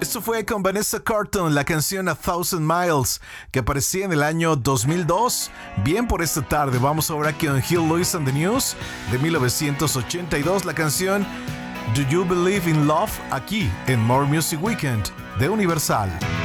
Esto fue con Vanessa Carlton, la canción A Thousand Miles, que aparecía en el año 2002. Bien por esta tarde, vamos ahora con Hill Lewis and the News, de 1982, la canción Do You Believe in Love, aquí en More Music Weekend, de Universal.